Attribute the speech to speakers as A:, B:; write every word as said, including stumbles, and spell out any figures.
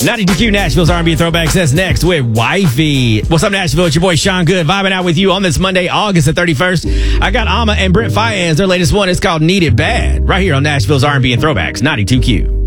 A: ninety-two Q Nashville's R and B Throwbacks. That's next with Wifey. What's up, Nashville? It's your boy Sean Good vibing out with you on this Monday, August the thirty-first. I got Amma and Brent Fayez. Their latest one is called Need It Bad right here on Nashville's R and B and Throwbacks, ninety-two Q.